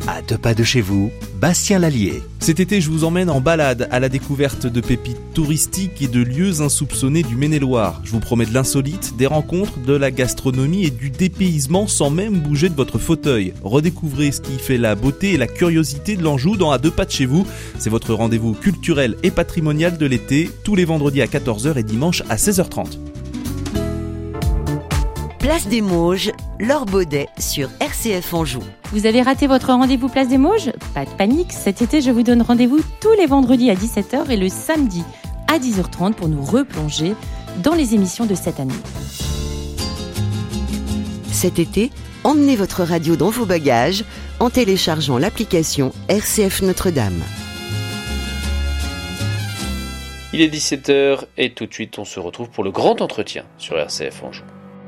À 2 pas de chez vous, Bastien Lallier. Cet été, je vous emmène en balade à la découverte de pépites touristiques et de lieux insoupçonnés du Maine-et-Loire. Je vous promets de l'insolite, des rencontres, de la gastronomie et du dépaysement sans même bouger de votre fauteuil. Redécouvrez ce qui fait la beauté et la curiosité de l'Anjou dans À 2 pas de chez vous. C'est votre rendez-vous culturel et patrimonial de l'été, tous les vendredis à 14h et dimanche à 16h30. Place des Mauges, Laure Baudet sur RCF Anjou. Vous avez raté votre rendez-vous Place des Mauges ? Pas de panique, cet été je vous donne rendez-vous tous les vendredis à 17h et le samedi à 10h30 pour nous replonger dans les émissions de cette année. Cet été, emmenez votre radio dans vos bagages en téléchargeant l'application RCF Notre-Dame. Il est 17h et tout de suite on se retrouve pour le grand entretien sur RCF Anjou.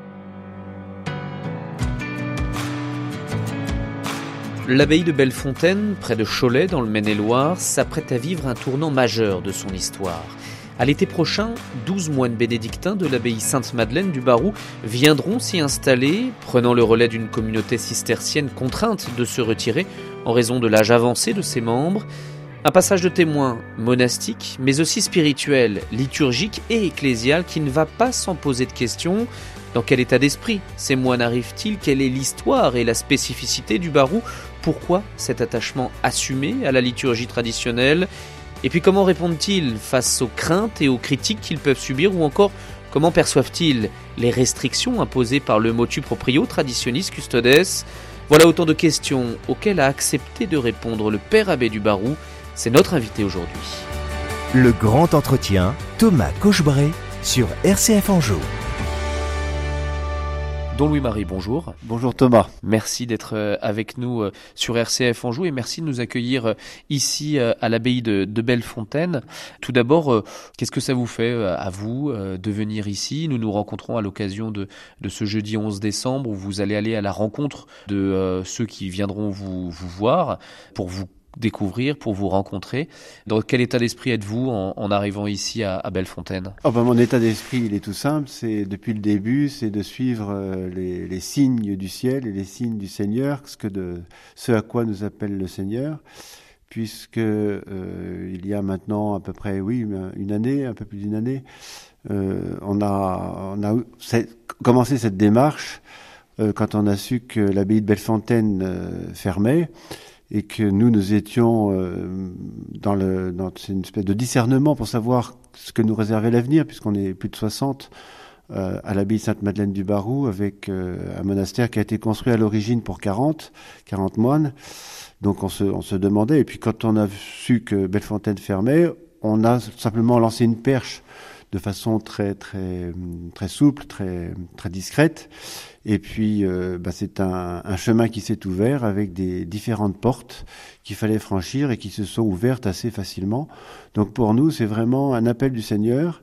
L'abbaye de Bellefontaine, près de Cholet, dans le Maine-et-Loire, s'apprête à vivre un tournant majeur de son histoire. À l'été prochain, 12 moines bénédictins de l'abbaye Sainte-Madeleine du Barroux viendront s'y installer, prenant le relais d'une communauté cistercienne contrainte de se retirer en raison de l'âge avancé de ses membres. Un passage de témoin monastique, mais aussi spirituel, liturgique et ecclésial qui ne va pas sans poser de questions. Dans quel état d'esprit ces moines arrivent-ils ? Quelle est l'histoire et la spécificité du Barroux ? Pourquoi cet attachement assumé à la liturgie traditionnelle ? Et puis comment répondent-ils face aux craintes et aux critiques qu'ils peuvent subir ? Ou encore, comment perçoivent-ils les restrictions imposées par le motu proprio traditionis custodes ? Voilà autant de questions auxquelles a accepté de répondre le père abbé du Barroux. C'est notre invité aujourd'hui. Le grand entretien, Thomas Cochebray sur RCF Anjou. Don Louis-Marie, bonjour. Bonjour Thomas. Merci d'être avec nous sur RCF Anjou et merci de nous accueillir ici à l'abbaye de Bellefontaine. Tout d'abord, qu'est-ce que ça vous fait à vous de venir ici ? Nous nous rencontrons à l'occasion de ce jeudi 11 décembre où vous allez aller à la rencontre de ceux qui viendront vous voir pour vous découvrir, pour vous rencontrer. Dans quel état d'esprit êtes-vous en arrivant ici à Bellefontaine ? Mon état d'esprit, il est tout simple. C'est depuis le début, c'est de suivre les signes du ciel et les signes du Seigneur, ce à quoi nous appelle le Seigneur, puisque il y a maintenant à peu près, une année, un peu plus d'une année, on a commencé cette démarche quand on a su que l'abbaye de Bellefontaine fermait. Et que nous étions dans une espèce de discernement pour savoir ce que nous réservait l'avenir, puisqu'on est plus de 60 à l'abbaye Sainte-Madeleine du Barroux, avec un monastère qui a été construit à l'origine pour 40 moines. Donc on se demandait, et puis quand on a su que Bellefontaine fermait, on a simplement lancé une perche de façon très très très souple, très très discrète. Et puis c'est un chemin qui s'est ouvert avec des différentes portes qu'il fallait franchir et qui se sont ouvertes assez facilement. Donc pour nous, c'est vraiment un appel du Seigneur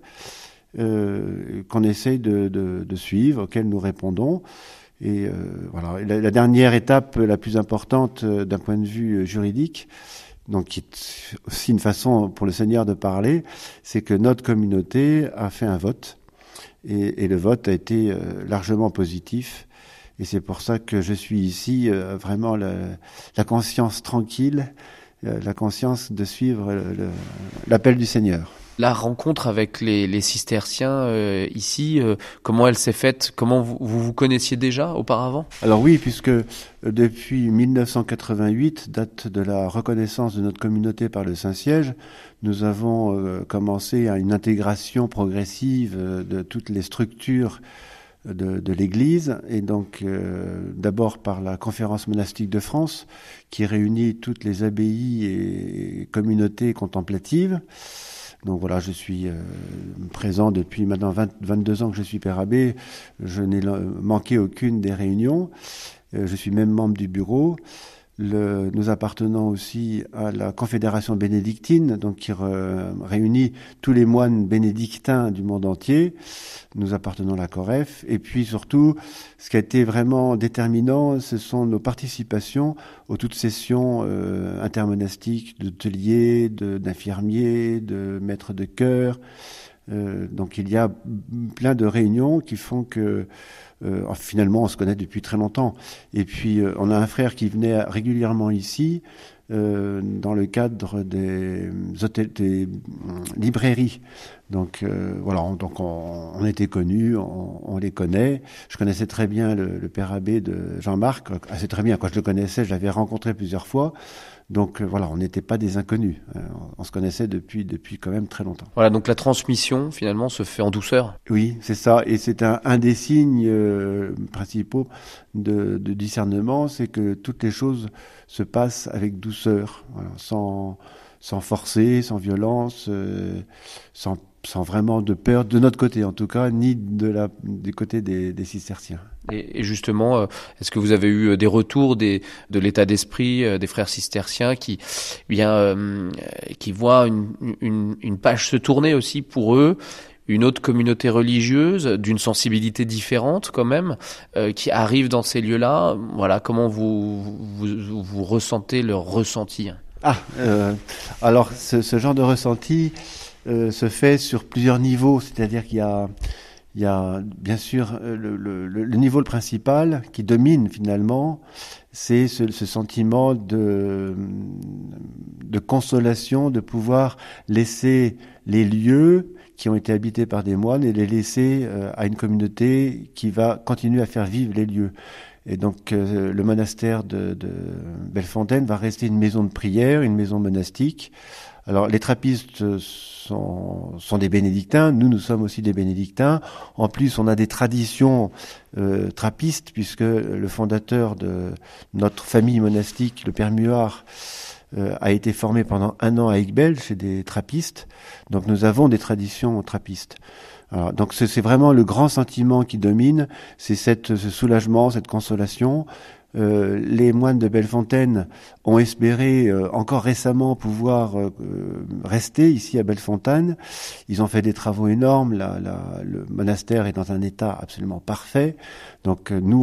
qu'on essaye de suivre, auquel nous répondons. Et voilà. La dernière étape, la plus importante d'un point de vue juridique, donc qui est aussi une façon pour le Seigneur de parler, c'est que notre communauté a fait un vote. Et le vote a été largement positif. Et c'est pour ça que je suis ici, vraiment la conscience tranquille, la conscience de suivre l'appel du Seigneur. La rencontre avec les cisterciens ici, comment elle s'est faite ? Comment vous connaissiez déjà auparavant ? Alors oui, puisque depuis 1988, date de la reconnaissance de notre communauté par le Saint-Siège, nous avons commencé à une intégration progressive de toutes les structures de l'Église, et donc d'abord par la Conférence monastique de France, qui réunit toutes les abbayes et communautés contemplatives. Donc voilà, je suis présent depuis maintenant 22 ans que je suis père abbé. Je n'ai manqué aucune des réunions. Je suis même membre du bureau. Nous appartenons aussi à la Confédération bénédictine, donc qui réunit tous les moines bénédictins du monde entier. Nous appartenons à la COREF. Et puis surtout, ce qui a été vraiment déterminant, ce sont nos participations aux toutes sessions intermonastiques, d'hôteliers, d'infirmiers, de maîtres de chœur. Donc il y a plein de réunions qui font que finalement, on se connaît depuis très longtemps. Et puis, on a un frère qui venait régulièrement ici, dans le cadre des librairies. Donc voilà, on était connus, on les connaît. Je connaissais très bien le père abbé de Jean-Marc, assez très bien. Quand je le connaissais, je l'avais rencontré plusieurs fois. Donc voilà, on n'était pas des inconnus. On se connaissait depuis quand même très longtemps. Voilà, donc la transmission finalement se fait en douceur. Oui, c'est ça. Et c'est un des signes principaux de discernement, c'est que toutes les choses se passent avec douceur, voilà, sans forcer, sans violence, sans vraiment de peur, de notre côté en tout cas, ni du côté des cisterciens. Et justement, est-ce que vous avez eu des retours de l'état d'esprit des frères cisterciens qui voient une page se tourner aussi pour eux, une autre communauté religieuse d'une sensibilité différente quand même, qui arrive dans ces lieux-là? Voilà, comment vous ressentez leur ressenti? Alors ce genre de ressenti se fait sur plusieurs niveaux, c'est-à-dire qu'il y a bien sûr le niveau principal qui domine finalement, c'est ce sentiment de consolation, de pouvoir laisser les lieux qui ont été habités par des moines et les laisser à une communauté qui va continuer à faire vivre les lieux. Et donc le monastère de Bellefontaine va rester une maison de prière, une maison monastique. Alors les trappistes sont des bénédictins, nous sommes aussi des bénédictins. En plus, on a des traditions trappistes, puisque le fondateur de notre famille monastique, le père Muard, a été formé pendant 1 an à Aiguebelle chez des trappistes. Donc nous avons des traditions trappistes. Alors, donc c'est vraiment le grand sentiment qui domine, c'est ce soulagement, cette consolation. Les moines de Bellefontaine ont espéré encore récemment pouvoir rester ici à Bellefontaine. Ils ont fait des travaux énormes. Le monastère est dans un état absolument parfait. Donc nous,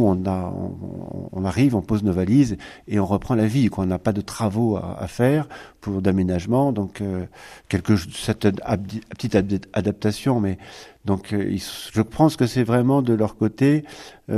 on arrive, on pose nos valises et on reprend la vie. On n'a pas de travaux à faire pour d'aménagement. Donc cette petite adaptation, mais donc je pense que c'est vraiment de leur côté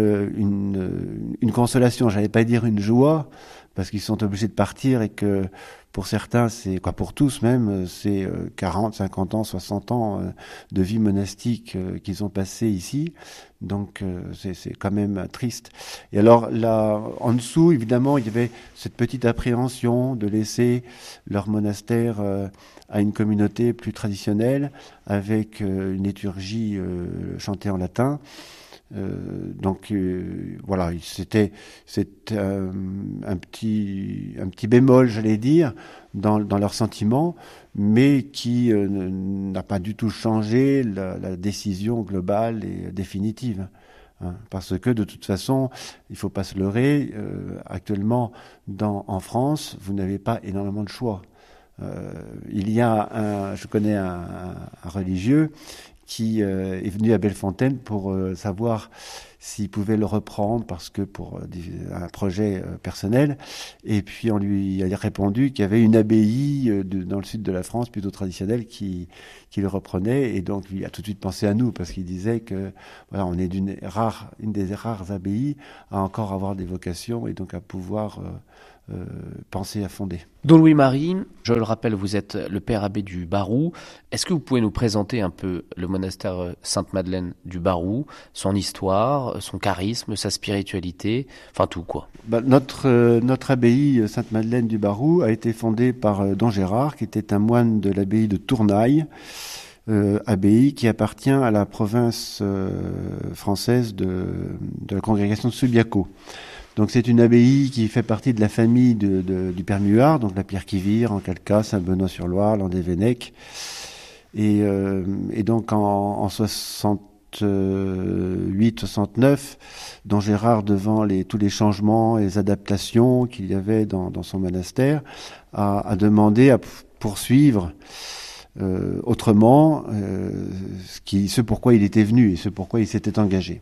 une consolation. J'allais pas dire une joie, parce qu'ils sont obligés de partir et que pour certains, pour tous même, c'est 40, 50 ans, 60 ans de vie monastique qu'ils ont passé ici. Donc c'est quand même triste. Et alors là, en dessous, évidemment, il y avait cette petite appréhension de laisser leur monastère à une communauté plus traditionnelle, avec une liturgie chantée en latin. Voilà, c'était un petit bémol, j'allais dire, dans leurs sentiments, mais qui n'a pas du tout changé la décision globale et définitive. Parce que de toute façon, il faut pas se leurrer, actuellement en France, vous n'avez pas énormément de choix. Je connais un religieux qui est venu à Bellefontaine pour savoir s'il pouvait le reprendre pour un projet personnel. Et puis on lui a répondu qu'il y avait une abbaye dans le sud de la France, plutôt traditionnelle, qui le reprenait. Et donc il a tout de suite pensé à nous, parce qu'il disait que voilà, on est une des rares abbayes à encore avoir des vocations et donc à pouvoir penser à fonder. Don Louis-Marie, je le rappelle, vous êtes le père abbé du Barou. Est-ce que vous pouvez nous présenter un peu le monastère Sainte-Madeleine du Barou, son histoire, son charisme, sa spiritualité, enfin tout quoi? Notre abbaye Sainte-Madeleine du Barou a été fondée par Don Gérard, qui était un moine de l'abbaye de Tournaille, abbaye qui appartient à la province française de la congrégation de Subiaco. Donc c'est une abbaye qui fait partie de la famille du père Muard, donc la Pierre-qui-Vire, en Calca, Saint-Benoît-sur-Loire, Landévennec. Et donc en 68-69, Don Gérard, devant tous les changements et les adaptations qu'il y avait dans son monastère, a demandé à poursuivre autrement ce pourquoi il était venu et ce pourquoi il s'était engagé.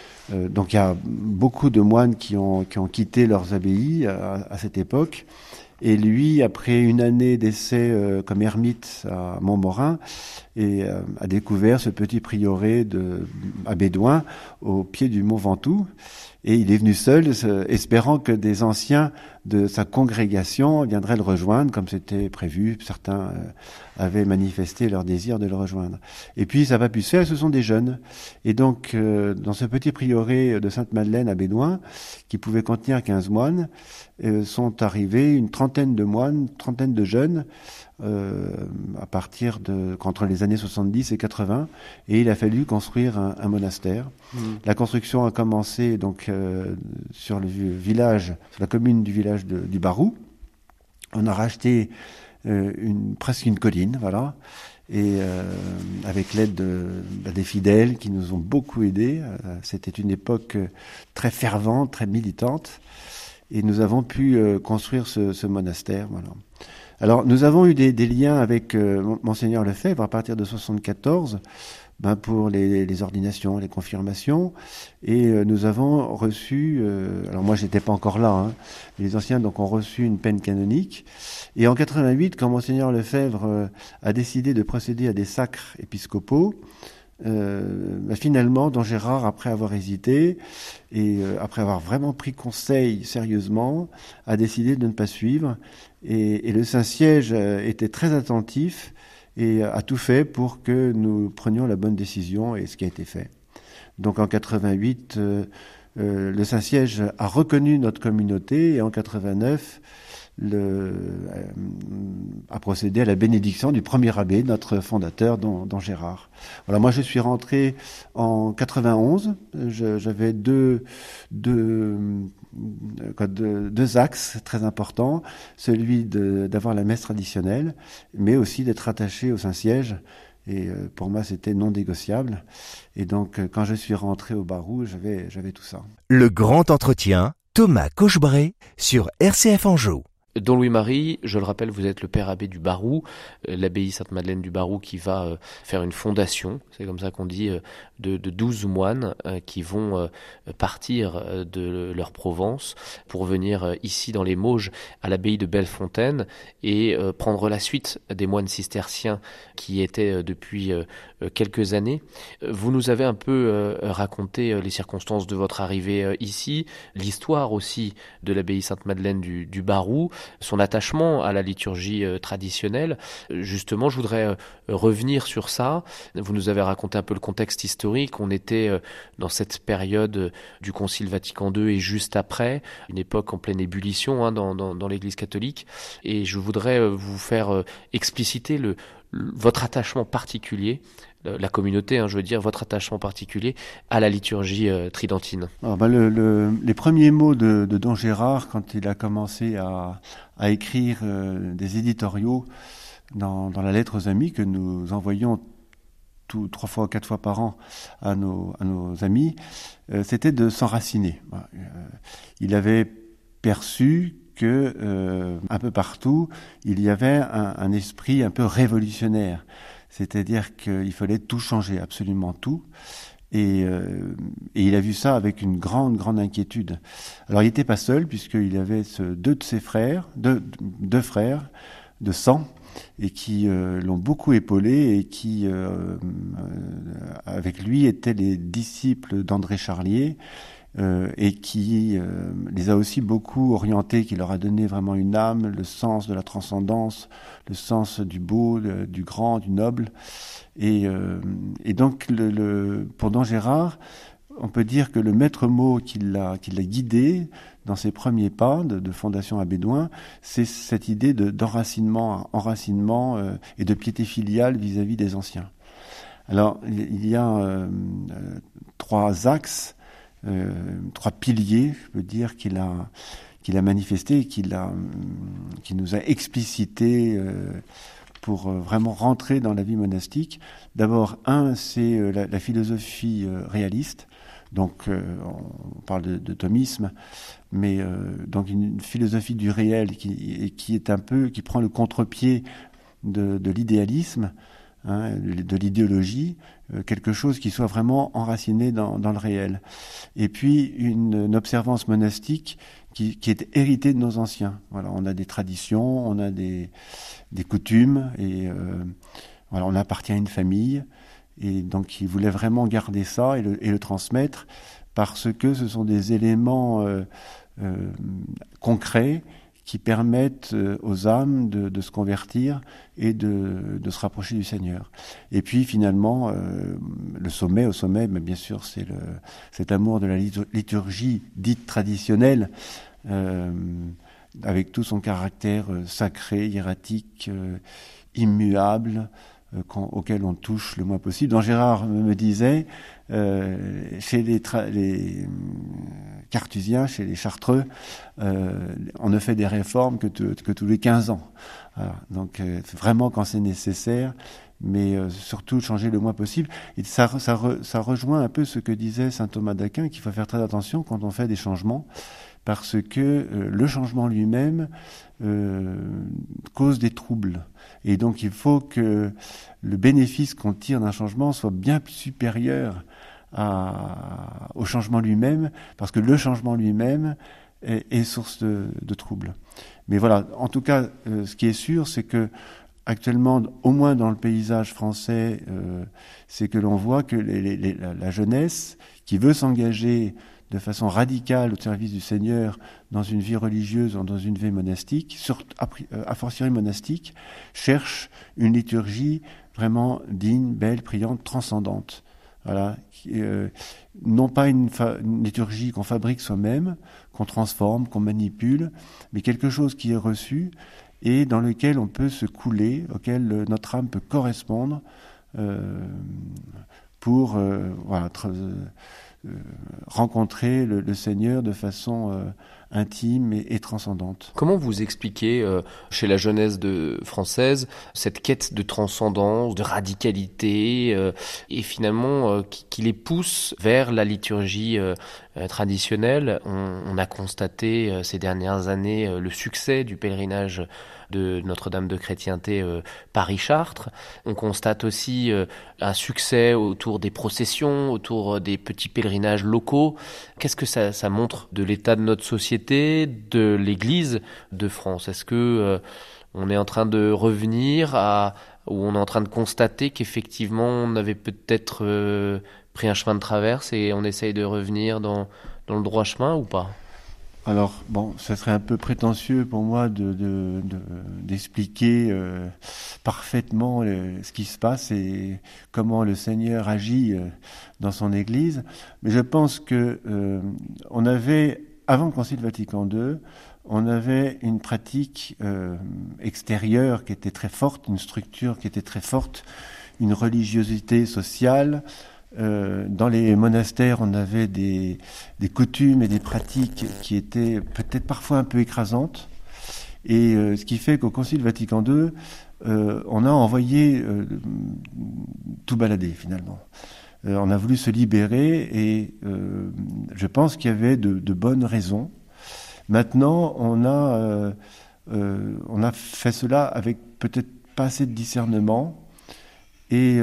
Donc il y a beaucoup de moines qui ont quitté leurs abbayes à cette époque, Et lui, après une année d'essai comme ermite à Montmorin, a découvert ce petit prieuré à Bédouin, au pied du mont Ventoux. Et il est venu seul, espérant que des anciens de sa congrégation viendraient le rejoindre, comme c'était prévu. Certains avaient manifesté leur désir de le rejoindre. Et puis, ça n'a pas pu se faire, ce sont des jeunes. Et donc, dans ce petit prieuré de Sainte-Madeleine à Bédouin, qui pouvait contenir 15 moines, sont arrivés une trentaine de moines, une trentaine de jeunes, à partir entre les années 70 et 80, et il a fallu construire un monastère. La construction a commencé donc sur la commune du village du Barou. On a racheté presque une colline, voilà, et avec l'aide des fidèles qui nous ont beaucoup aidés. C'était une époque très fervente, très militante, et nous avons pu construire ce monastère, voilà. Alors, nous avons eu des liens avec Monseigneur Lefebvre à partir de 74, pour les ordinations, les confirmations, et nous avons reçu, alors moi j'étais pas encore là, mais les anciens donc ont reçu une peine canonique, et en 88, quand Monseigneur Lefebvre a décidé de procéder à des sacres épiscopaux, finalement, Don Gérard, après avoir hésité et après avoir vraiment pris conseil sérieusement, a décidé de ne pas suivre. Et le Saint-Siège était très attentif et a tout fait pour que nous prenions la bonne décision, et ce qui a été fait. Donc en 88, le Saint-Siège a reconnu notre communauté, et en 89, a procédé à la bénédiction du premier abbé, notre fondateur, Don Gérard. Voilà, moi je suis rentré en 91. J'avais deux axes très importants, celui d'avoir la messe traditionnelle, mais aussi d'être attaché au Saint-Siège. Et pour moi, c'était non négociable. Et donc, quand je suis rentré au Barou, j'avais tout ça. Le grand entretien, Thomas Cochebré sur RCF Anjou. Don Louis-Marie, je le rappelle, vous êtes le père abbé du Barou, l'abbaye Sainte-Madeleine du Barou qui va faire une fondation, c'est comme ça qu'on dit, de 12 moines qui vont partir de leur Provence pour venir ici dans les Mauges à l'abbaye de Bellefontaine et prendre la suite des moines cisterciens qui étaient depuis quelques années. Vous nous avez un peu raconté les circonstances de votre arrivée ici, l'histoire aussi de l'abbaye Sainte-Madeleine du Barou, son attachement à la liturgie traditionnelle. Justement, je voudrais revenir sur ça. Vous nous avez raconté un peu le contexte historique. On était dans cette période du Concile Vatican II et juste après, une époque en pleine ébullition dans l'Église catholique. Et je voudrais vous faire expliciter votre attachement particulier, la communauté, je veux dire, votre attachement particulier à la liturgie tridentine. Alors, les premiers mots de Don Gérard, quand il a commencé à écrire des éditoriaux dans la lettre aux amis que nous envoyions 3 fois, 4 fois par an à nos amis, c'était de s'enraciner. Il avait perçu que un peu partout, il y avait un esprit un peu révolutionnaire. C'est-à-dire qu'il fallait tout changer, absolument tout. Et il a vu ça avec une grande inquiétude. Alors il n'était pas seul, puisqu'il avait deux de ses frères, deux frères de sang, et qui l'ont beaucoup épaulé, et qui, avec lui, étaient les disciples d'André Charlier, et qui les a aussi beaucoup orientés, qui leur a donné vraiment une âme, le sens de la transcendance, le sens du beau, du grand, du noble. Et donc, pour Don Gérard, on peut dire que le maître mot qui l'a guidé dans ses premiers pas de fondation à Bédouin, c'est cette idée d'enracinement et de piété filiale vis-à-vis des anciens. Alors, il y a 3 axes, 3 piliers, je peux dire, qu'il a manifesté, qui nous a explicité pour vraiment rentrer dans la vie monastique. D'abord, c'est la philosophie réaliste. Donc, on parle de thomisme, mais donc une philosophie du réel qui est un peu, qui prend le contre-pied de l'idéalisme, de l'idéologie, quelque chose qui soit vraiment enraciné dans le réel. Et puis une observance monastique qui est héritée de nos anciens. Voilà, on a des traditions, on a des coutumes, et voilà, on appartient à une famille, et donc ils voulaient vraiment garder ça et le transmettre, parce que ce sont des éléments concrets qui permettent aux âmes de se convertir et de se rapprocher du Seigneur. Et puis finalement, au sommet, mais bien sûr, c'est cet amour de la liturgie dite traditionnelle, avec tout son caractère sacré, hiératique, immuable, auquel on touche le moins possible. Dont Gérard me disait, chez les carthusiens, chez les chartreux, on ne fait des réformes que tous les 15 ans. Voilà. Donc vraiment quand c'est nécessaire, mais surtout changer le moins possible. Et ça rejoint un peu ce que disait saint Thomas d'Aquin, qu'il faut faire très attention quand on fait des changements, parce que le changement lui-même cause des troubles. Et donc il faut que le bénéfice qu'on tire d'un changement soit bien supérieur au changement lui-même, parce que le changement lui-même est source de troubles. Mais voilà, en tout cas, ce qui est sûr, c'est que actuellement, au moins dans le paysage français, c'est que l'on voit que la jeunesse qui veut s'engager de façon radicale au service du Seigneur dans une vie religieuse ou dans une vie monastique, a fortiori monastique, cherche une liturgie vraiment digne, belle, priante, transcendante. Voilà, non pas une liturgie qu'on fabrique soi-même, qu'on transforme, qu'on manipule, mais quelque chose qui est reçu et dans lequel on peut se couler, auquel notre âme peut correspondre pour rencontrer le Seigneur de façon intime et transcendante. Comment vous expliquez chez la jeunesse française cette quête de transcendance, de radicalité, et finalement qui les pousse vers la liturgie traditionnelle? On a constaté ces dernières années le succès du pèlerinage de Notre-Dame de Chrétienté Paris-Chartres. On constate aussi un succès autour des processions, autour des petits pèlerinages locaux. Qu'est-ce que ça montre de l'état de notre société, de l'Église de France? Est-ce que on est en train de revenir ou on est en train de constater qu'effectivement on avait peut-être pris un chemin de traverse et on essaye de revenir dans le droit chemin ou pas? Alors, bon, ça serait un peu prétentieux pour moi d'expliquer parfaitement ce qui se passe et comment le Seigneur agit dans son Église. Mais je pense que on avait, avant le Concile Vatican II, on avait une pratique extérieure qui était très forte, une structure qui était très forte, une religiosité sociale. Dans les monastères, on avait des coutumes et des pratiques qui étaient peut-être parfois un peu écrasantes. Et ce qui fait qu'au Concile Vatican II, on a envoyé tout balader finalement. On a voulu se libérer et je pense qu'il y avait de bonnes raisons. Maintenant, on a fait cela avec peut-être pas assez de discernement. Et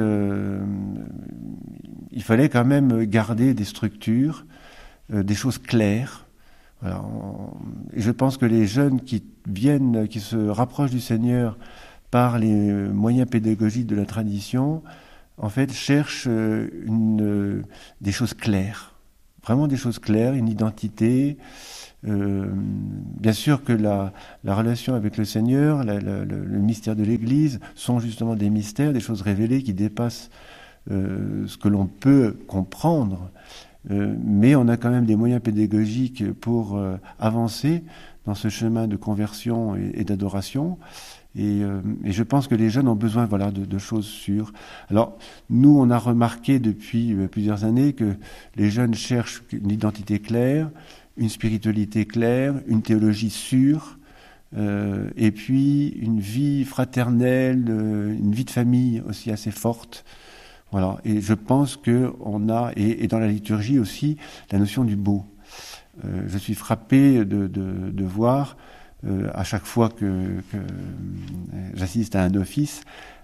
il fallait quand même garder des structures, des choses claires. Voilà. Et je pense que les jeunes qui se rapprochent du Seigneur par les moyens pédagogiques de la tradition, en fait, cherchent des choses claires. Vraiment des choses claires, une identité. Bien sûr que la relation avec le Seigneur, le mystère de l'Église sont justement des mystères, des choses révélées qui dépassent ce que l'on peut comprendre, mais on a quand même des moyens pédagogiques pour avancer dans ce chemin de conversion et d'adoration. Et je pense que les jeunes ont besoin de choses sûres. Alors, nous, on a remarqué depuis plusieurs années que les jeunes cherchent une identité claire, une spiritualité claire, une théologie sûre, et puis une vie fraternelle, une vie de famille aussi assez forte. Voilà. Et je pense que on a, et dans la liturgie aussi, la notion du beau. Je suis frappé de voir à chaque fois que j'assiste à un office,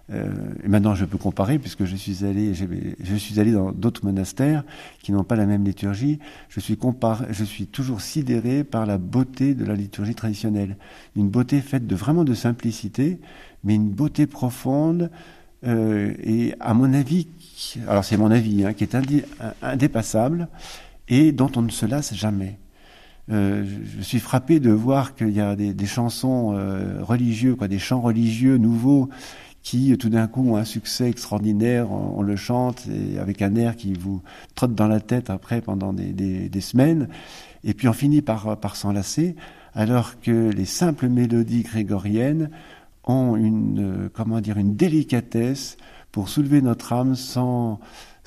Et maintenant, je peux comparer puisque je suis allé dans d'autres monastères qui n'ont pas la même liturgie. Je suis toujours sidéré par la beauté de la liturgie traditionnelle, une beauté faite vraiment de simplicité, mais une beauté profonde et à mon avis, alors c'est mon avis, qui est indépassable et dont on ne se lasse jamais. Je suis frappé de voir qu'il y a des chansons religieuses, des chants religieux nouveaux qui tout d'un coup ont un succès extraordinaire, on le chante et avec un air qui vous trotte dans la tête après pendant des semaines, et puis on finit par s'en lasser, alors que les simples mélodies grégoriennes ont une délicatesse pour soulever notre âme sans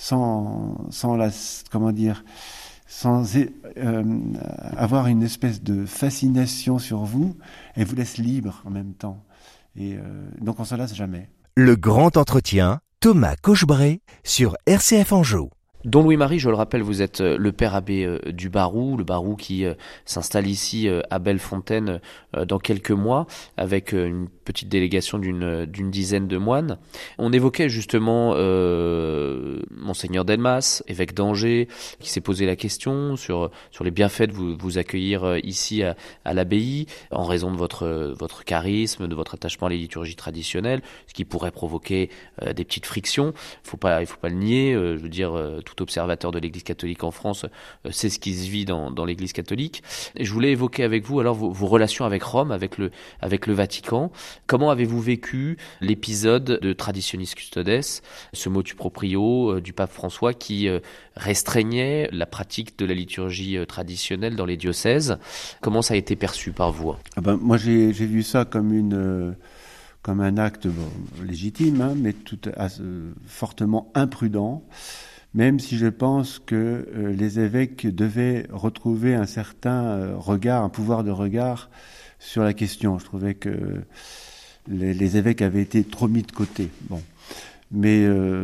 avoir une espèce de fascination sur vous. Elle vous laisse libre en même temps. Et donc on ne se lasse jamais. Le grand entretien, Thomas Cochebré sur RCF Anjou. Don Louis-Marie, je le rappelle, vous êtes le père abbé du Barou, le Barou qui s'installe ici à Bellefontaine dans quelques mois, avec une petite délégation d'une dizaine de moines. On évoquait justement Monseigneur Delmas, évêque d'Angers, qui s'est posé la question sur les bienfaits de vous accueillir ici à l'abbaye, en raison de votre charisme, de votre attachement à les liturgies traditionnelles, ce qui pourrait provoquer des petites frictions. Il faut pas le nier, je veux dire, tout observateur de l'Église catholique en France sait ce qui se vit dans l'Église catholique. Et je voulais évoquer avec vous alors vos relations avec Rome, avec le Vatican. Comment avez-vous vécu l'épisode de Traditionis Custodes, ce motu proprio du pape François qui restreignait la pratique de la liturgie traditionnelle dans les diocèses? Comment ça a été perçu par vous? Moi, j'ai vu ça comme un acte légitime, mais fortement imprudent. Même si je pense que les évêques devaient retrouver un certain regard, un pouvoir de regard sur la question. Je trouvais que les évêques avaient été trop mis de côté. Bon. Mais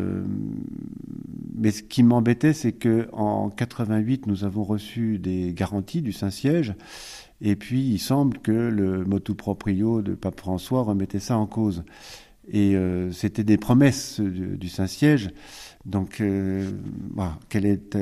ce qui m'embêtait, c'est qu'en 88, nous avons reçu des garanties du Saint-Siège, et puis il semble que le motu proprio de Pape François remettait ça en cause. Et c'était des promesses du Saint-Siège. Donc, quelle est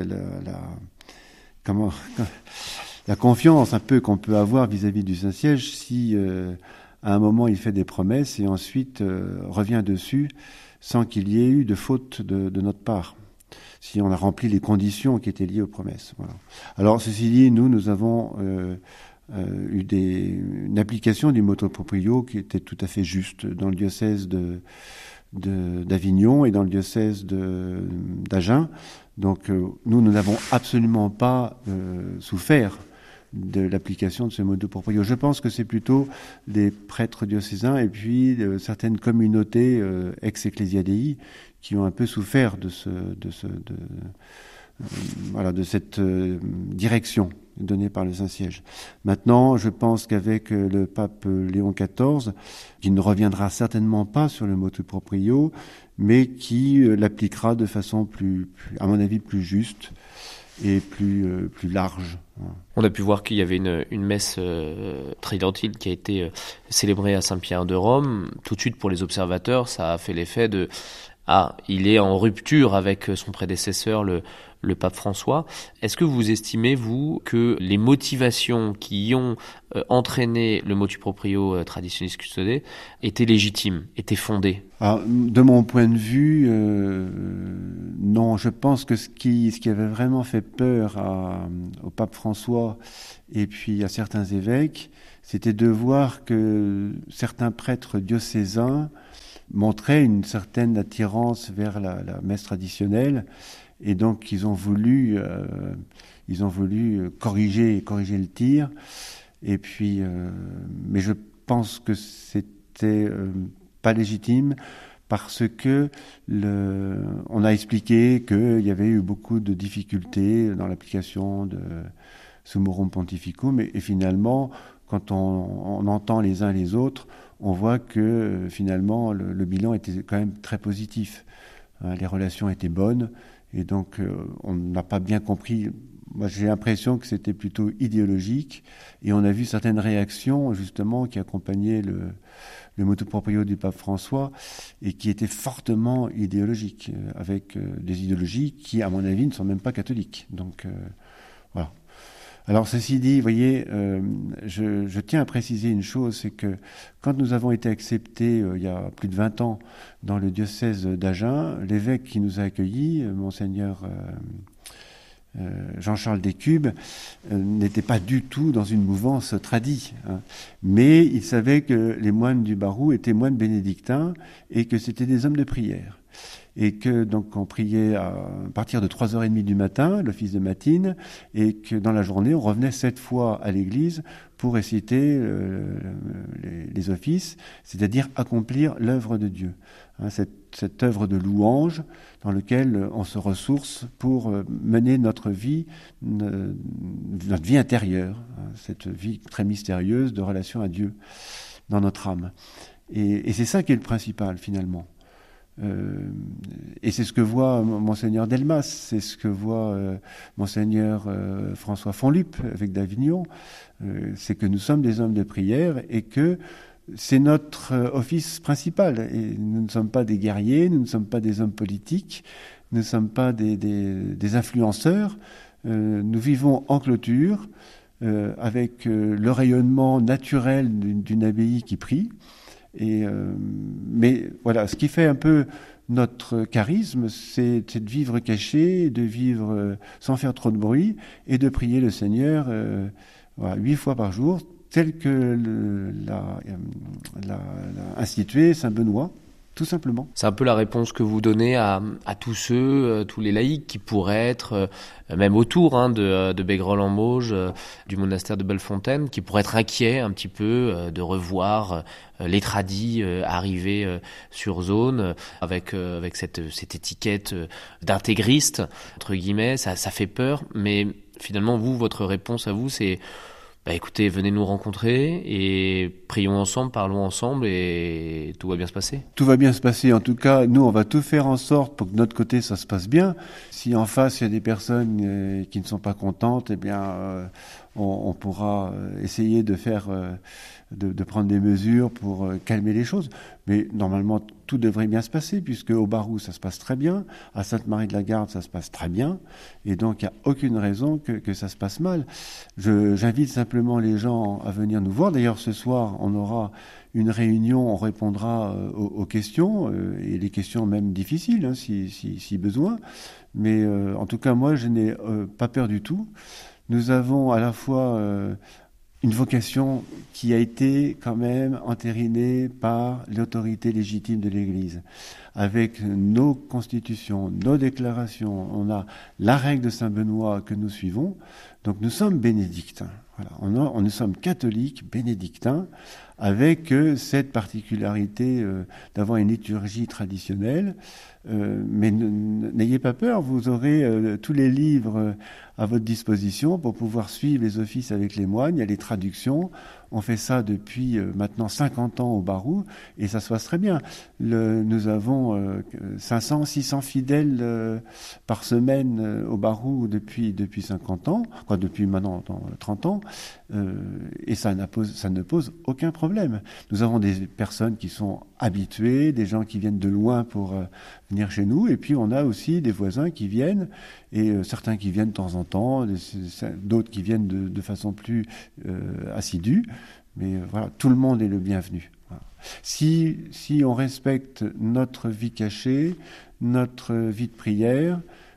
la confiance un peu qu'on peut avoir vis-à-vis du Saint-Siège si à un moment il fait des promesses et ensuite revient dessus sans qu'il y ait eu de faute de notre part, si on a rempli les conditions qui étaient liées aux promesses. Voilà. Alors, ceci dit, nous avons eu une application du motu proprio qui était tout à fait juste dans le diocèse d'Avignon et dans le diocèse d'Agen. Donc nous n'avons absolument pas souffert de l'application de ce motu proprio. Je pense que c'est plutôt les prêtres diocésains et puis certaines communautés ex-ecclesia Dei qui ont un peu souffert de cette direction donnée par le Saint-Siège. Maintenant, je pense qu'avec le pape Léon XIV, qui ne reviendra certainement pas sur le motu proprio, mais qui l'appliquera de façon plus, à mon avis, plus juste et plus large. On a pu voir qu'il y avait une messe tridentine qui a été célébrée à Saint-Pierre de Rome. Tout de suite, pour les observateurs, ça a fait l'effet de il est en rupture avec son prédécesseur, le pape François. Est-ce que vous estimez, vous, que les motivations qui ont entraîné le motu proprio Traditionis Custodes étaient légitimes, étaient fondées? Alors, de mon point de vue, non. Je pense que ce qui avait vraiment fait peur au pape François et puis à certains évêques, c'était de voir que certains prêtres diocésains montraient une certaine attirance vers la messe traditionnelle, et donc ils ont voulu corriger le tir. Et puis, mais je pense que c'était pas légitime parce que on a expliqué qu'il y avait eu beaucoup de difficultés dans l'application de Summorum Pontificum, et finalement, quand on entend les uns les autres, on voit que finalement le bilan était quand même très positif. Les relations étaient bonnes, et donc on n'a pas bien compris moi j'ai l'impression que c'était plutôt idéologique, et on a vu certaines réactions justement qui accompagnaient le motu proprio du pape François et qui étaient fortement idéologiques, avec des idéologies qui, à mon avis, ne sont même pas catholiques. Donc voilà. Alors ceci dit, vous voyez, je tiens à préciser une chose, c'est que quand nous avons été acceptés il y a plus de 20 ans dans le diocèse d'Agen, l'évêque qui nous a accueillis, monseigneur Jean-Charles Descubes, n'était pas du tout dans une mouvance tradie, hein. Mais il savait que les moines du Barou étaient moines bénédictins et que c'était des hommes de prière. Et que donc on priait à partir de 3h30 du matin, l'office de matine, et que dans la journée, on revenait 7 fois à l'église pour réciter les offices, c'est-à-dire accomplir l'œuvre de Dieu. Hein, cette œuvre de louange dans laquelle on se ressource pour mener notre vie intérieure, hein, cette vie très mystérieuse de relation à Dieu dans notre âme. Et c'est ça qui est le principal finalement. Et c'est ce que voit Monseigneur Delmas, c'est ce que voit Monseigneur François Fonlup avec d'Avignon, c'est que nous sommes des hommes de prière et que c'est notre office principal. Et nous ne sommes pas des guerriers, nous ne sommes pas des hommes politiques, nous ne sommes pas des influenceurs, nous vivons en clôture avec le rayonnement naturel d'une abbaye qui prie. Mais voilà, ce qui fait un peu notre charisme, c'est de vivre caché, de vivre sans faire trop de bruit et de prier le Seigneur 8 fois par jour, tel que l'a institué Saint Benoît. Tout simplement. C'est un peu la réponse que vous donnez à tous ceux, tous les laïcs qui pourraient être, même autour de Bègrel-en-Mauges, du monastère de Bellefontaine, qui pourraient être inquiets un petit peu de revoir les tradis arriver sur zone avec cette étiquette d'intégriste, entre guillemets, ça fait peur, mais finalement, votre réponse à vous, c'est écoutez, venez nous rencontrer et prions ensemble, parlons ensemble et tout va bien se passer. Tout va bien se passer. En tout cas, nous, on va tout faire en sorte pour que de notre côté, ça se passe bien. Si en face, il y a des personnes qui ne sont pas contentes, eh bien, on pourra essayer de faire, de prendre des mesures pour calmer les choses. Mais normalement, tout devrait bien se passer, puisque au Barou, ça se passe très bien. À Sainte-Marie-de-la-Garde, ça se passe très bien. Et donc, il n'y a aucune raison que ça se passe mal. J'invite simplement les gens à venir nous voir. D'ailleurs, ce soir, on aura une réunion, on répondra aux questions, et les questions même difficiles, hein, si besoin. Mais en tout cas, moi, je n'ai pas peur du tout. Nous avons à la fois une vocation qui a été quand même entérinée par l'autorité légitime de l'Église. Avec nos constitutions, nos déclarations, on a la règle de Saint-Benoît que nous suivons. Donc nous sommes bénédictins. Voilà. Nous sommes catholiques bénédictins avec cette particularité d'avoir une liturgie traditionnelle. Mais n'ayez pas peur, vous aurez tous les livres à votre disposition pour pouvoir suivre les offices avec les moines. Il y a les traductions. On fait ça depuis maintenant 50 ans au Barou et ça se passe très bien. Nous avons 500, 600 fidèles par semaine au Barou depuis 50 ans, depuis maintenant 30 ans, et ça ne pose aucun problème. Nous avons des personnes qui sont habituées, des gens qui viennent de loin pour venir chez nous, et puis on a aussi des voisins qui viennent, et certains qui viennent de temps en temps, d'autres qui viennent de façon plus assidue, mais voilà, tout le monde est le bienvenu. Voilà. Si on respecte notre vie cachée, notre vie de prière,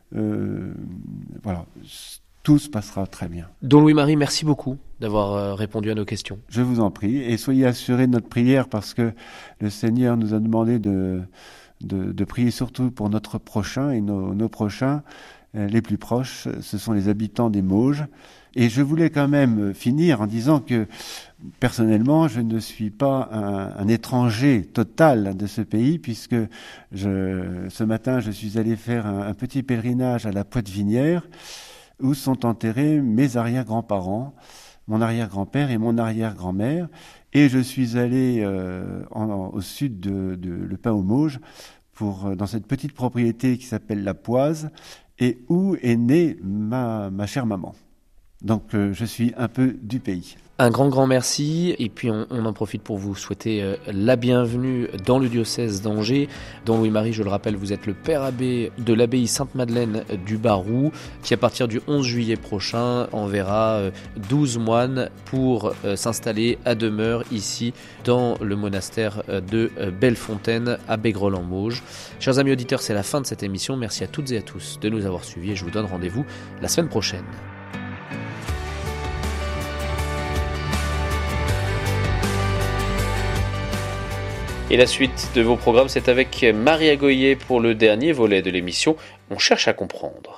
voilà, tout se passera très bien. Don Louis-Marie, merci beaucoup d'avoir répondu à nos questions. Je vous en prie, et soyez assurés de notre prière parce que le Seigneur nous a demandé de prier surtout pour notre prochain, et nos prochains, les plus proches, ce sont les habitants des Mauges. Et je voulais quand même finir en disant que personnellement, je ne suis pas un étranger total de ce pays, puisque ce matin, je suis allé faire un petit pèlerinage à la Poitevinière, où sont enterrés mes arrière-grands-parents, mon arrière-grand-père et mon arrière-grand-mère. Et je suis allé au sud de Le Pin-aux-Mauges, dans cette petite propriété qui s'appelle La Poise. et où est née ma chère maman. Donc je suis un peu du pays. Un grand merci, et puis on en profite pour vous souhaiter la bienvenue dans le diocèse d'Angers. Don Louis-Marie, je le rappelle, vous êtes le père abbé de l'abbaye Sainte-Madeleine du Barroux, qui à partir du 11 juillet prochain enverra 12 moines pour s'installer à demeure ici dans le monastère de Bellefontaine à Bègreux-en-Mauges. Chers amis auditeurs, c'est la fin de cette émission. Merci à toutes et à tous de nous avoir suivis et je vous donne rendez-vous la semaine prochaine. Et la suite de vos programmes, c'est avec Maria Goyer pour le dernier volet de l'émission On cherche à comprendre.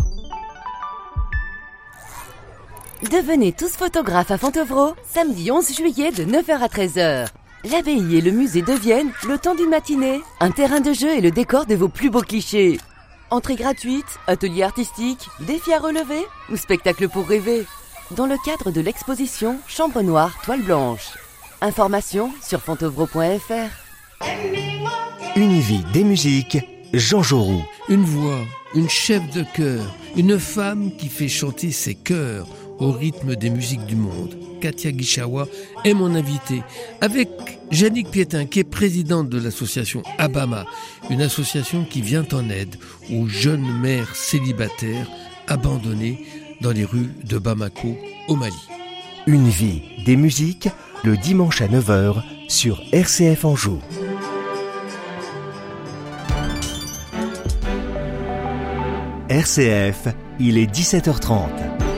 Devenez tous photographes à Fontevraud, samedi 11 juillet de 9h à 13h. L'abbaye et le musée deviennent, le temps d'une matinée, un terrain de jeu et le décor de vos plus beaux clichés. Entrée gratuite, atelier artistique, défi à relever ou spectacle pour rêver. Dans le cadre de l'exposition Chambre noire, toile blanche. Informations sur fontevraud.fr. Une vie, des musiques, Jean Jaurou. Une voix, une chef de chœur, une femme qui fait chanter ses chœurs au rythme des musiques du monde. Katia Guichawa est mon invitée, avec Jannick Piétin, qui est présidente de l'association Abama, une association qui vient en aide aux jeunes mères célibataires abandonnées dans les rues de Bamako, au Mali. Une vie, des musiques, le dimanche à 9h sur RCF Anjou. RCF, il est 17h30.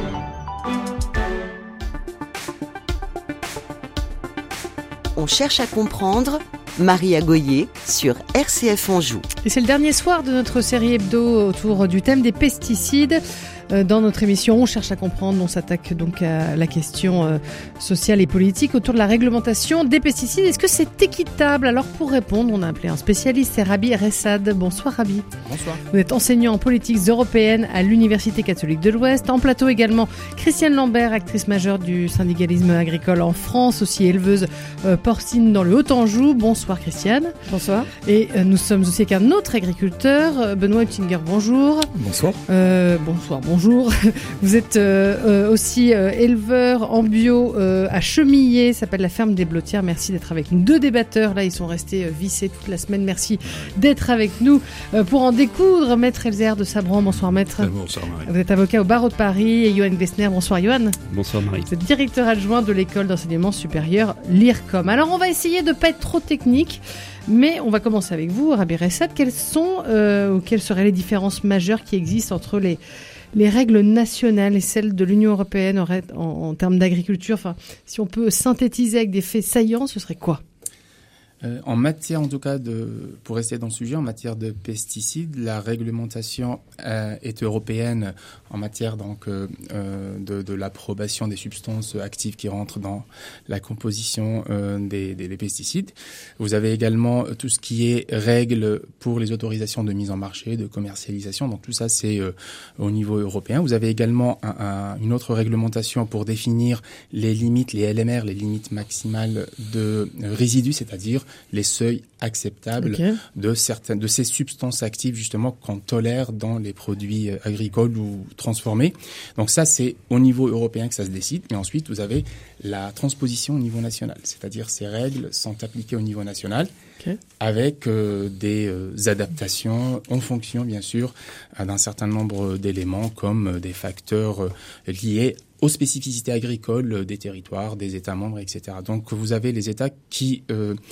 On cherche à comprendre. Maria Goyer sur RCF Anjou. Et c'est le dernier soir de notre série hebdo autour du thème des pesticides. Dans notre émission, on cherche à comprendre, on s'attaque donc à la question sociale et politique autour de la réglementation des pesticides. Est-ce que c'est équitable ? Alors pour répondre, on a appelé un spécialiste, c'est Rabi Ressad. Bonsoir Rabi. Bonsoir. Vous êtes enseignant en politiques européennes à l'Université catholique de l'Ouest. En plateau également, Christiane Lambert, actrice majeure du syndicalisme agricole en France, aussi éleveuse porcine dans le Haut-Anjou. Bonsoir Christiane. Bonsoir. Et nous sommes aussi avec un autre agriculteur, Benoît Huttinger. Bonjour. Bonsoir. Bonjour. Vous êtes aussi éleveur en bio à Chemillé, ça s'appelle la ferme des Blotières. Merci d'être avec nous. 2 débatteurs, là, ils sont restés vissés toute la semaine. Merci d'être avec nous pour en découdre. Maître Elzer de Sabran, bonsoir maître. Bonsoir Marie. Vous êtes avocat au barreau de Paris. Et Johan Glessner, bonsoir Johan. Bonsoir Marie. Vous êtes directeur adjoint de l'école d'enseignement supérieur l'IRCOM. Alors on va essayer de ne pas être trop technique, mais on va commencer avec vous, Rabi Ressad. Quelles seraient les différences majeures qui existent entre les règles nationales et celles de l'Union européenne en termes d'agriculture? Enfin, si on peut synthétiser avec des faits saillants, ce serait quoi? En matière, en tout cas, pour rester dans le sujet, en matière de pesticides, la réglementation est européenne en matière donc de l'approbation des substances actives qui rentrent dans la composition des pesticides. Vous avez également tout ce qui est règles pour les autorisations de mise en marché, de commercialisation. Donc tout ça, c'est au niveau européen. Vous avez également une autre réglementation pour définir les limites, les LMR, les limites maximales de résidus, c'est-à-dire les seuils acceptables de ces substances actives justement qu'on tolère dans les produits agricoles ou transformés. Donc ça, c'est au niveau européen que ça se décide. Mais ensuite, vous avez la transposition au niveau national. C'est-à-dire ces règles sont appliquées au niveau national avec des adaptations en fonction, bien sûr, d'un certain nombre d'éléments comme des facteurs liés aux spécificités agricoles des territoires, des États membres, etc. Donc vous avez les États qui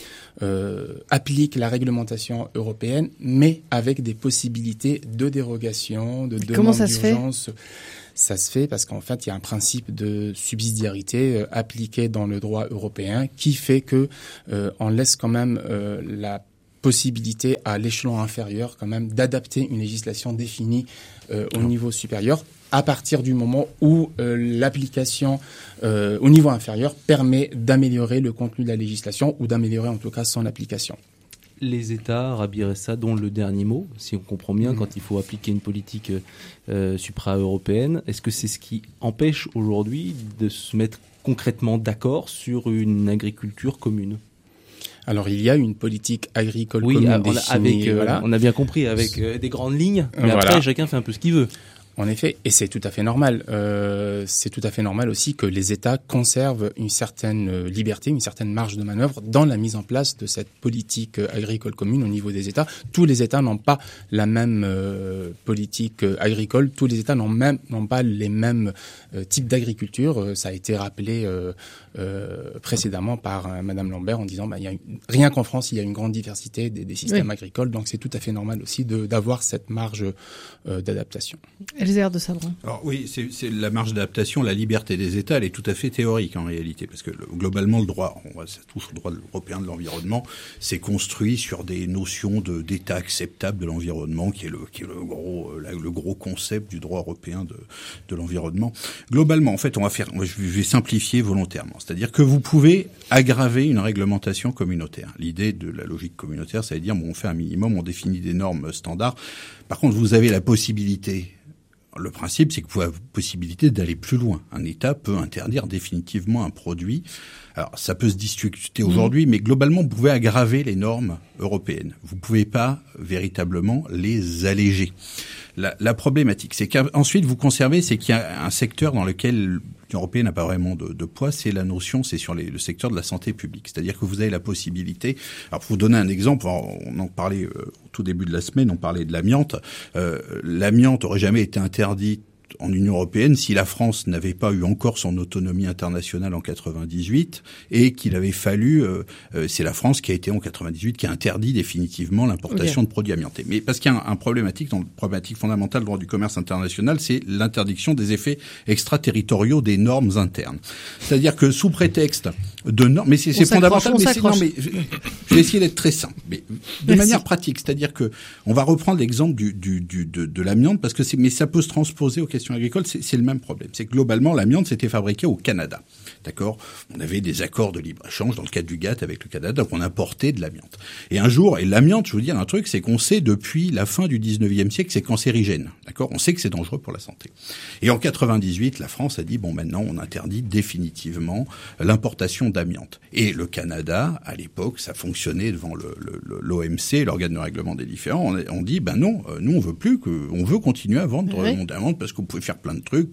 appliquent la réglementation européenne, mais avec des possibilités de dérogation, de demande d'urgence. Ça se fait parce qu'en fait, il y a un principe de subsidiarité appliqué dans le droit européen qui fait que on laisse quand même la possibilité à l'échelon inférieur quand même d'adapter une législation définie au niveau supérieur à partir du moment où l'application au niveau inférieur permet d'améliorer le contenu de la législation ou d'améliorer en tout cas son application. Les États, Rabi Ressad, ont le dernier mot, si on comprend bien, quand il faut appliquer une politique supra-européenne. Est-ce que c'est ce qui empêche aujourd'hui de se mettre concrètement d'accord sur une agriculture commune ? Alors, il y a une politique agricole commune définie. On a bien compris, avec des grandes lignes, mais après, chacun fait un peu ce qu'il veut. En effet, et c'est tout à fait normal. C'est tout à fait normal aussi que les États conservent une certaine liberté, une certaine marge de manœuvre dans la mise en place de cette politique agricole commune au niveau des États. Tous les États n'ont pas la même politique agricole. Tous les États n'ont pas les mêmes types d'agriculture. Ça a été rappelé précédemment par Madame Lambert en disant rien qu'en France, il y a une grande diversité des systèmes agricoles. Donc c'est tout à fait normal aussi d'avoir cette marge d'adaptation. Elzer de Sabran. Alors oui, c'est la marge d'adaptation, la liberté des États, elle est tout à fait théorique en réalité, parce que globalement le droit, ça touche au droit européen de l'environnement, c'est construit sur des notions d'état acceptable de l'environnement, qui est le gros concept du droit européen de l'environnement. Globalement, en fait, je vais simplifier volontairement, c'est-à-dire que vous pouvez aggraver une réglementation communautaire. L'idée de la logique communautaire, ça veut dire on fait un minimum, on définit des normes standards. Par contre, vous avez la possibilité. Le principe, c'est que vous avez la possibilité d'aller plus loin. Un État peut interdire définitivement un produit. Alors, ça peut se discuter aujourd'hui, mais globalement, vous pouvez aggraver les normes européennes. Vous ne pouvez pas véritablement les alléger. La problématique, c'est qu'ensuite, vous conservez, c'est qu'il y a un secteur dans lequel l'Union européenne n'a pas vraiment de poids, c'est sur le secteur de la santé publique. C'est-à-dire que vous avez la possibilité, alors pour vous donner un exemple, on en parlait au tout début de la semaine, on parlait de l'amiante. L'amiante aurait jamais été interdite en Union européenne si la France n'avait pas eu encore son autonomie internationale en 98 et qu'il avait fallu, c'est la France qui a été en 98 qui a interdit définitivement l'importation de produits amiantés. Mais parce qu'il y a un problématique fondamentale du droit du commerce international, c'est l'interdiction des effets extraterritoriaux des normes internes. C'est-à-dire que sous prétexte de normes, mais c'est fondamental. Mais je vais essayer d'être très simple, mais de manière pratique. C'est-à-dire que on va reprendre l'exemple de l'amiante parce que mais ça peut se transposer aux questions agricoles. C'est le même problème. C'est que globalement, l'amiante s'était fabriquée au Canada. D'accord? On avait des accords de libre-échange dans le cadre du GATT avec le Canada, donc on importait de l'amiante. Et un jour, et l'amiante, je veux dire un truc, c'est qu'on sait depuis la fin du 19e siècle que c'est cancérigène. D'accord? On sait que c'est dangereux pour la santé. Et en 98, la France a dit, maintenant, on interdit définitivement l'importation d'amiante. Et le Canada, à l'époque, ça fonctionnait devant l'OMC, l'organe de règlement des différends. On dit, non, nous, on veut plus on veut continuer à vendre l'amiante parce que vous pouvez faire plein de trucs,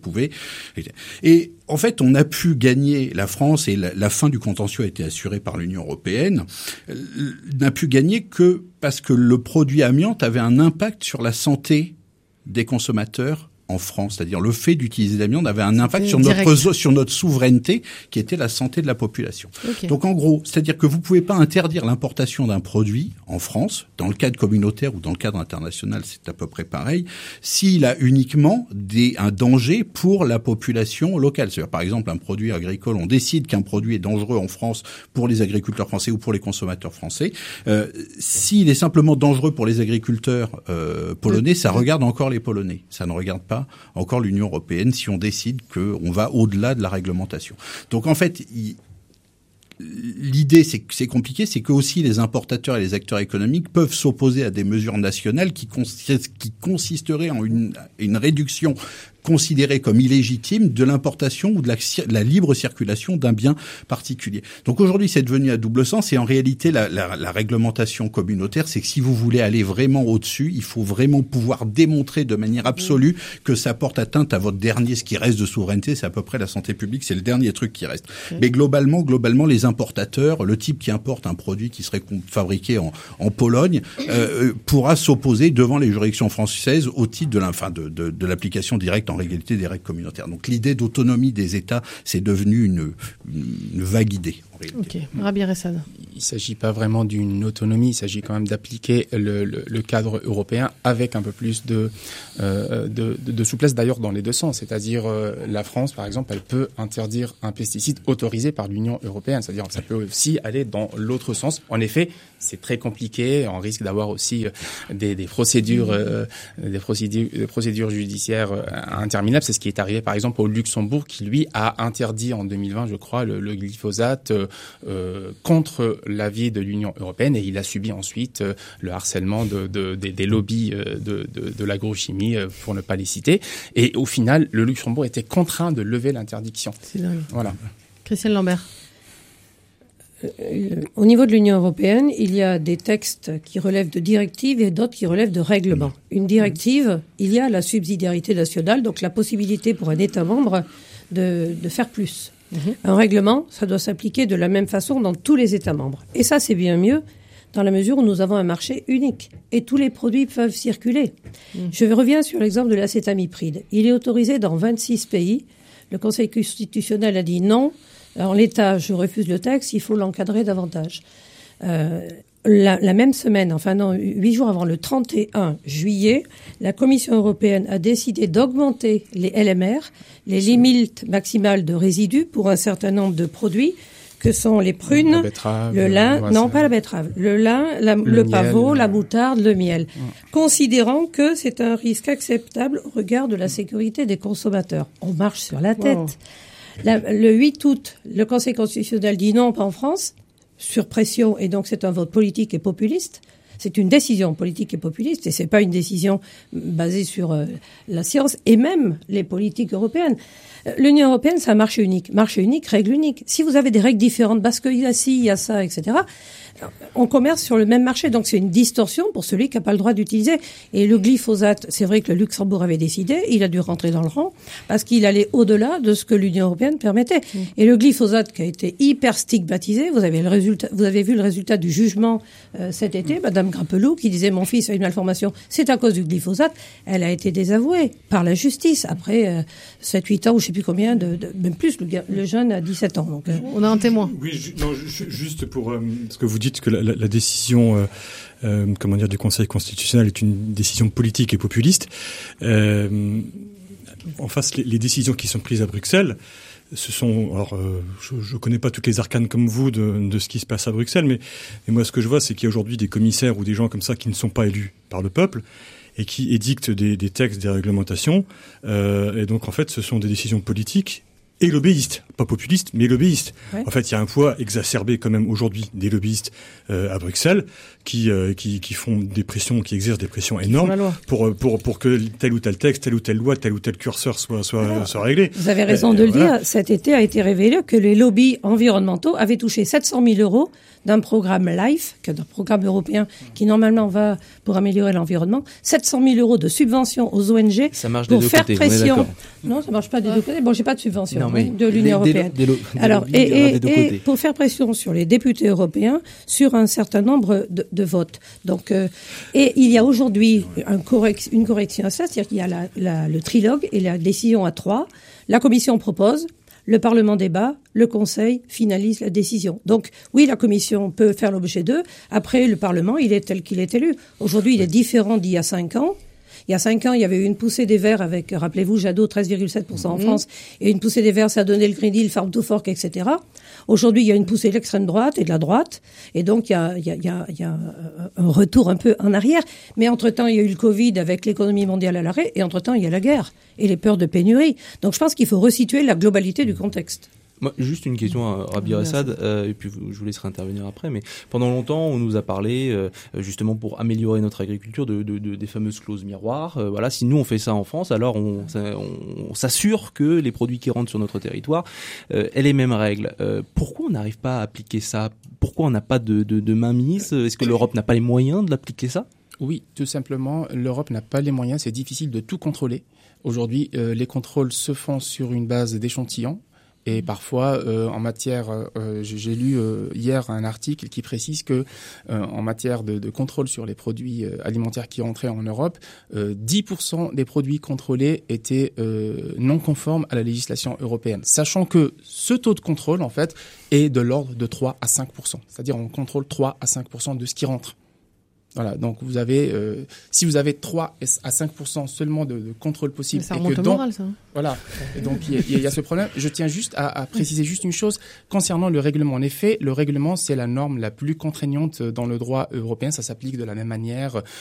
Et en fait, on a pu gagner, la France, et la fin du contentieux a été assurée par l'Union européenne, n'a pu gagner que parce que le produit amiante avait un impact sur la santé des consommateurs en France. C'est-à-dire le fait d'utiliser l'amiante avait un impact sur notre souveraineté, qui était la santé de la population. Okay. Donc en gros, c'est-à-dire que vous pouvez pas interdire l'importation d'un produit en France, dans le cadre communautaire ou dans le cadre international, c'est à peu près pareil, s'il a uniquement un danger pour la population locale. C'est-à-dire par exemple un produit agricole, on décide qu'un produit est dangereux en France pour les agriculteurs français ou pour les consommateurs français. S'il est simplement dangereux pour les agriculteurs polonais, ça regarde encore les Polonais. Ça ne regarde pas encore l'Union européenne si on décide qu'on va au-delà de la réglementation. Donc en fait, l'idée, c'est que c'est compliqué, c'est que aussi les importateurs et les acteurs économiques peuvent s'opposer à des mesures nationales qui consisteraient en une réduction considérée comme illégitime de l'importation ou de la libre circulation d'un bien particulier. Donc aujourd'hui, c'est devenu à double sens et en réalité, la réglementation communautaire, c'est que si vous voulez aller vraiment au-dessus, il faut vraiment pouvoir démontrer de manière absolue que ça porte atteinte à votre ce qui reste de souveraineté, c'est à peu près la santé publique, c'est le dernier truc qui reste. Mais globalement, les importateurs, le type qui importe un produit qui serait fabriqué en Pologne, pourra s'opposer devant les juridictions françaises au titre de l'application directe en réalité des règles communautaires. Donc l'idée d'autonomie des États, c'est devenu une vague idée. Ok, Rabih Ressad. Il ne s'agit pas vraiment d'une autonomie, il s'agit quand même d'appliquer le cadre européen avec un peu plus de souplesse d'ailleurs dans les deux sens. C'est-à-dire la France, par exemple, elle peut interdire un pesticide autorisé par l'Union européenne. C'est-à-dire ça peut aussi aller dans l'autre sens. En effet, c'est très compliqué. On risque d'avoir aussi des procédures judiciaires interminables. C'est ce qui est arrivé par exemple au Luxembourg, qui lui a interdit en 2020, je crois, le glyphosate contre l'avis de l'Union européenne, et il a subi ensuite le harcèlement des lobbies de l'agrochimie, pour ne pas les citer. Et au final, le Luxembourg était contraint de lever l'interdiction. C'est dingue. Voilà. Christiane Lambert. au niveau de l'Union européenne, il y a des textes qui relèvent de directives et d'autres qui relèvent de règlements. Une directive, il y a la subsidiarité nationale, donc la possibilité pour un État membre de faire plus. Un règlement, ça doit s'appliquer de la même façon dans tous les États membres. Et ça, c'est bien mieux dans la mesure où nous avons un marché unique et tous les produits peuvent circuler. Je reviens sur l'exemple de l'acétamipride. Il est autorisé dans 26 pays. Le Conseil constitutionnel a dit non. En l'état, je refuse le texte, il faut l'encadrer davantage. La même semaine, 8 jours avant le 31 juillet, la Commission européenne a décidé d'augmenter les LMR, les limites maximales de résidus pour un certain nombre de produits, que sont les prunes, le lin, non pas la betterave, le lin, le pavot, la moutarde, le miel, considérant que c'est un risque acceptable au regard de la sécurité des consommateurs. On marche sur la tête. Le 8 août, le Conseil constitutionnel dit non, pas en France, sur pression, et donc c'est un vote politique et populiste. C'est une décision politique et populiste, et c'est pas une décision basée sur la science, et même les politiques européennes. L'Union européenne, c'est un marché unique. Marché unique, règle unique. Si vous avez des règles différentes, parce qu'il y a ci, il y a ça, etc., on commerce sur le même marché. Donc c'est une distorsion pour celui qui n'a pas le droit d'utiliser. Et le glyphosate, c'est vrai que le Luxembourg avait décidé, il a dû rentrer dans le rang, parce qu'il allait au-delà de ce que l'Union européenne permettait. Et le glyphosate qui a été hyper stigmatisé, vous avez vu le résultat du jugement cet été, Madame Grappelou, qui disait mon fils a une malformation, c'est à cause du glyphosate. Elle a été désavouée par la justice après 7-8 ans, ou je sais plus combien, même plus, le jeune a 17 ans. Donc, on a un témoin. Oui, juste pour parce que vous dites que la décision du Conseil constitutionnel est une décision politique et populiste. En face, les décisions qui sont prises à Bruxelles, ce sont, alors je connais pas toutes les arcanes comme vous de ce qui se passe à Bruxelles, mais moi ce que je vois, c'est qu'il y a aujourd'hui des commissaires ou des gens comme ça qui ne sont pas élus par le peuple et qui édictent des textes, des réglementations, et donc en fait ce sont des décisions politiques et lobbyistes, pas populistes, mais lobbyistes. Ouais. En fait, il y a un poids exacerbé quand même aujourd'hui des lobbyistes à Bruxelles qui font des pressions, qui exercent des pressions énormes pour que tel ou tel texte, telle ou telle loi, tel ou tel curseur soit réglé. Vous avez raison de le dire. Cet été a été révélé que les lobbies environnementaux avaient touché 700 000 € d'un programme LIFE, d'un programme européen qui normalement va pour améliorer l'environnement, 700 000 € de subventions aux ONG pour faire pression. Non, ça marche pas des deux côtés. Bon, j'ai pas de subvention de l'Union européenne. Alors, et pour faire pression sur les députés européens sur un certain nombre de votes. Donc, et il y a aujourd'hui une correction à ça, c'est-à-dire qu'il y a le trilogue et la décision à 3. La Commission propose. Le Parlement débat, le Conseil finalise la décision. Donc, oui, la Commission peut faire l'objet d'eux. Après, le Parlement, il est tel qu'il est élu. Aujourd'hui, il est différent d'il y a 5 ans. Il y a 5 ans, il y avait eu une poussée des Verts avec, rappelez-vous, Jadot, 13,7% en France. Et une poussée des Verts, ça a donné le Green Deal, Farm to Fork, etc. Aujourd'hui, il y a une poussée de l'extrême droite et de la droite. Et donc, il y a un retour un peu en arrière. Mais entre-temps, il y a eu le Covid avec l'économie mondiale à l'arrêt. Et entre-temps, il y a la guerre et les peurs de pénurie. Donc, je pense qu'il faut resituer la globalité du contexte. Moi, juste une question à Rabih Ressad, et puis je vous laisserai intervenir après, mais pendant longtemps, on nous a parlé, justement pour améliorer notre agriculture, des fameuses clauses miroirs. Voilà, si nous on fait ça en France, alors on s'assure que les produits qui rentrent sur notre territoire aient les mêmes règles. Pourquoi on n'arrive pas à appliquer ça ? Pourquoi on n'a pas de mainmise ? Est-ce que l'Europe n'a pas les moyens de l'appliquer ça ? Oui, tout simplement, l'Europe n'a pas les moyens, c'est difficile de tout contrôler. Aujourd'hui, les contrôles se font sur une base d'échantillons. Et parfois, en matière, j'ai lu hier un article qui précise que, en matière de contrôle sur les produits alimentaires qui rentraient en Europe, 10% des produits contrôlés étaient non conformes à la législation européenne. Sachant que ce taux de contrôle, en fait, est de l'ordre de 3 à 5%. C'est-à-dire, on contrôle 3 à 5% de ce qui rentre. Voilà, donc vous avez, si vous avez 3 à 5% seulement de contrôle possible, mais ça remonte au moral, ça. Voilà, et donc il y a ce problème. Je tiens juste à préciser juste une chose concernant le règlement. En effet, le règlement, c'est la norme la plus contraignante dans le droit européen. Ça s'applique de la même manière